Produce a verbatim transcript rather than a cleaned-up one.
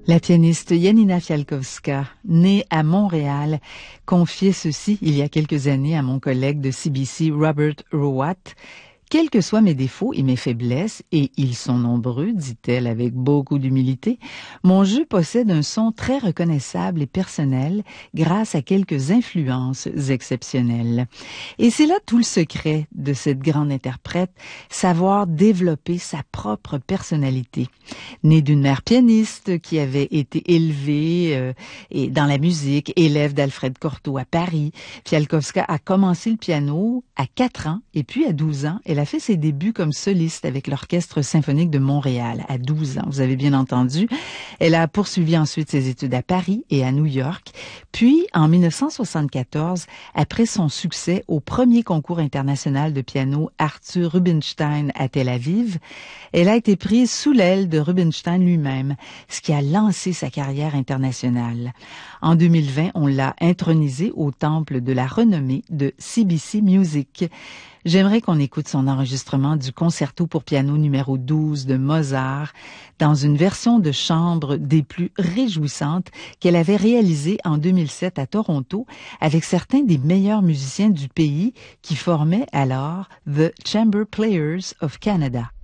La pianiste Janina Fialkowska, née à Montréal, confiait ceci il y a quelques années à mon collègue de C B C Robert Rowat. Quels que soient mes défauts et mes faiblesses, et ils sont nombreux, dit-elle avec beaucoup d'humilité, mon jeu possède un son très reconnaissable et personnel grâce à quelques influences exceptionnelles. Et c'est là tout le secret de cette grande interprète, savoir développer sa propre personnalité. Née d'une mère pianiste qui avait été élevée euh, et dans la musique, élève d'Alfred Cortot à Paris, Fialkowska a commencé le piano à quatre ans et puis à douze ans, elle a fait ses débuts comme soliste avec l'Orchestre symphonique de Montréal à douze ans, vous avez bien entendu. Elle a poursuivi ensuite ses études à Paris et à New York. Puis, en mille neuf cent soixante-quatorze, après son succès au premier concours international de piano Arthur Rubinstein à Tel Aviv, elle a été prise sous l'aile de Rubinstein lui-même, ce qui a lancé sa carrière internationale. En deux mille vingt, on l'a intronisée au temple de la renommée de C B C Music. J'aimerais qu'on écoute son enregistrement du concerto pour piano numéro douze de Mozart dans une version de chambre des plus réjouissantes qu'elle avait réalisée en deux mille sept à Toronto avec certains des meilleurs musiciens du pays qui formaient alors The Chamber Players of Canada.